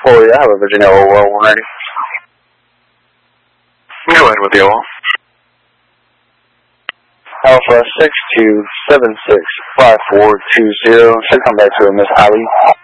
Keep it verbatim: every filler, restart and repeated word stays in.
four, yeah, I have a Virginia O L one ready. Go ahead with the O L. Alpha six two seven six five four two zero. Should come back to a Miss Ali.